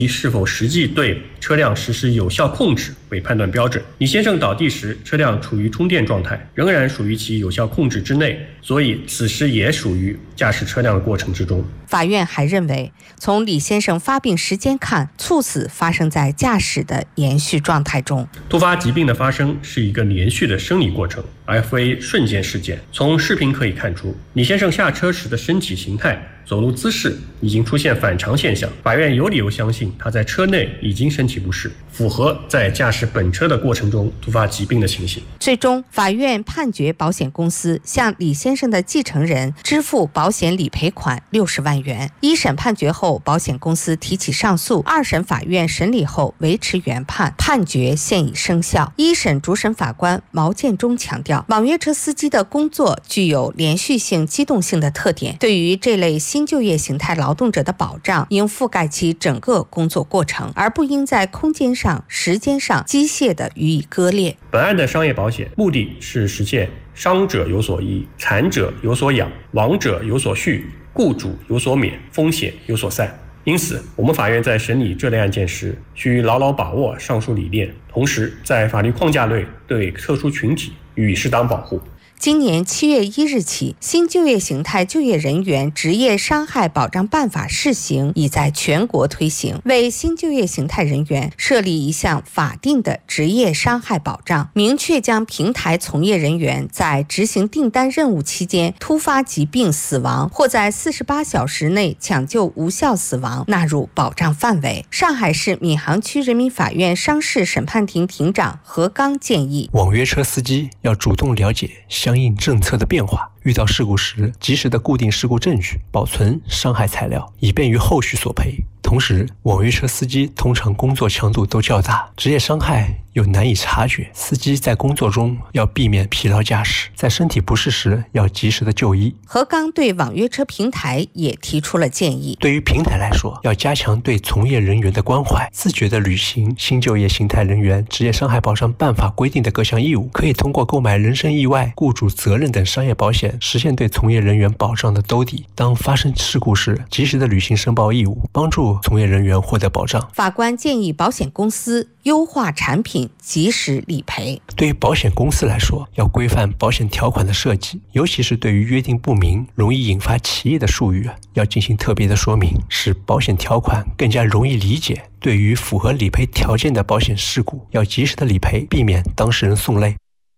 以是否实际对车辆实施有效控制为判断标准。李先生倒地时，车辆处于充电状态，仍然属于其有效控制之内，所以此时也属于驾驶车辆的过程之中。 法院还认为，从李先生发病时间看，猝死发生在驾驶的延续状态中。 突发疾病的发生是一个连续的生理过程，而非瞬间事件。从视频可以看出，李先生下车时的身体形态、走路姿势已经出现反常现象，法院有理由相信他在车内已经身体不适，符合在驾驶本车的过程中突发疾病的情形。 最终，法院判决保险公司向李先生的继承人支付保险理赔款60万元。一审判决后，保险公司提起上诉，二审法院审理后维持原判，判决现已生效。一审主审法官毛建中强调，网约车司机的工作具有连续性、机动性的特点，对于这类新就业形态劳动者的保障应覆盖其整个工作过程，而不应在空间上、时间上机械地予以割裂。 本案的商业保险目的是实现伤者有所医、残者有所养、亡者有所续、雇主有所免、风险有所散。因此，我们法院在审理这类案件时，需牢牢把握上述理念，同时在法律框架内对特殊群体予以适当保护。 今年7月1日起，新就业形态就业人员职业伤害保障办法试行已在全国推行，为新就业形态人员设立一项法定的职业伤害保障，明确将平台从业人员在执行订单任务期间突发疾病死亡或在48小时内抢救无效死亡纳入保障范围。上海市闵行区人民法院商事审判庭庭长何刚建议， 网约车司机要主动了解相应政策的变化，遇到事故时及时的固定事故证据，保存伤害材料，以便于后续索赔。同时，网约车司机通常工作强度都较大，职业伤害又难以察觉，司机在工作中要避免疲劳驾驶，在身体不适时要及时的就医。 何刚对网约车平台也提出了建议， 对于平台来说，要加强对从业人员的关怀，自觉地履行新就业形态人员职业伤害保障办法规定的各项义务，可以通过购买人身意外、雇主责任等商业保险，实现对从业人员保障的兜底。当发生事故时，及时地履行申报义务，帮助从业人员获得保障。 法官建议保险公司优化产品，及时理赔。 对于保险公司来说，要规范保险条款的设计，尤其是对于约定不明、容易引发歧义的术语，要进行特别的说明，使保险条款更加容易理解。对于符合理赔条件的保险事故，要及时的理赔，避免当事人送累。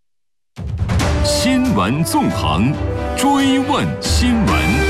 新闻纵横，追问新闻。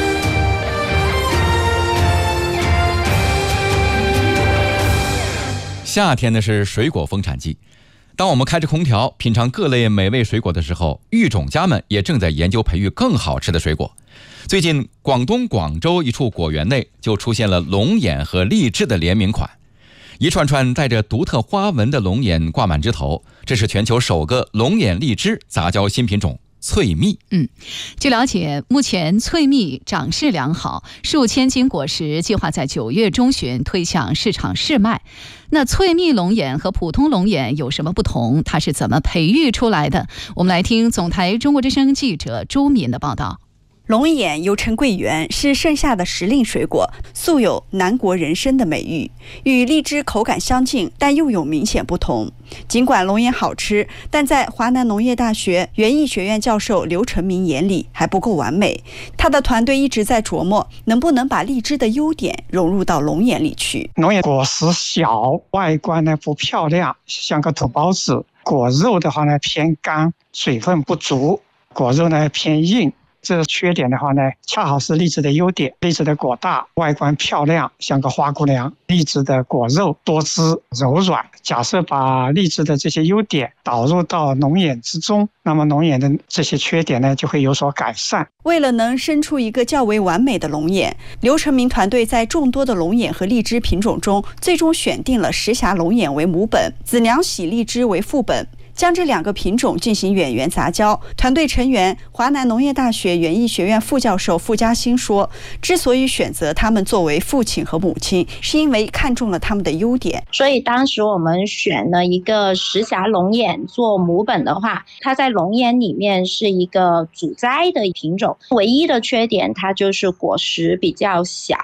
夏天呢是水果丰产季，当我们开着空调品尝各类美味水果的时候，育种家们也正在研究培育更好吃的水果。最近，广东广州一处果园内就出现了龙眼和荔枝的联名款，一串串带着独特花纹的龙眼挂满枝头，这是全球首个龙眼荔枝杂交新品种翠蜜。 据了解，目前翠蜜长势良好，数千斤果实计划在9月中旬推向市场试卖。那翠蜜龙眼和普通龙眼有什么不同？它是怎么培育出来的？我们来听总台中国之声记者周敏的报道。 龙眼又称桂圆，是盛夏的时令水果，素有南国人参的美誉，与荔枝口感相近，但又有明显不同。尽管龙眼好吃，但在华南农业大学园艺学院教授刘成明眼里还不够完美。他的团队一直在琢磨，能不能把荔枝的优点融入到龙眼里去。 龙眼果实小，外观呢不漂亮，像个土包子。果肉的话呢偏干，水分不足，果肉呢偏硬。这个缺点的话呢，恰好是荔枝的优点。荔枝的果大，外观漂亮，像个花姑娘。荔枝的果肉多汁柔软。假设把荔枝的这些优点导入到龙眼之中，那么龙眼的这些缺点呢，就会有所改善。 为了能生出一个较为完美的龙眼，刘成明团队在众多的龙眼和荔枝品种中，最终选定了石峡龙眼为母本，紫娘喜荔枝为副本。将这2个品种进行远缘杂交。团队成员华南农业大学园艺学院副教授傅嘉欣说，之所以选择他们作为父亲和母亲，是因为看中了他们的优点。 所以当时我们选了一个石峡龙眼做母本的话，它在龙眼里面是一个主栽的品种，唯一的缺点它就是果实比较小，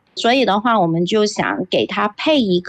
所以的话，我们就想给它配一个